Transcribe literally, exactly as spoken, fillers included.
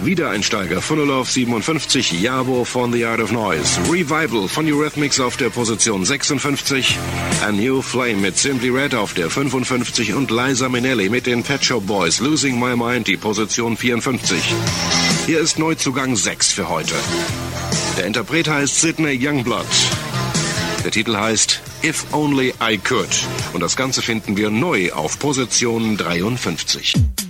Wiedereinsteiger Full of Love siebenundfünfzig, Yabo von The Art of Noise. Revival von Eurythmics auf der Position sechsundfünfzig. A New Flame mit Simply Red auf der fünfundfünfzig und Liza Minnelli mit den Pet Shop Boys Losing My Mind, die Position vierundfünfzig. Hier ist Neuzugang sechs für heute. Der Interpret heißt Sidney Youngblood. Der Titel heißt If Only I Could. Und das Ganze finden wir neu auf Position dreiundfünfzig.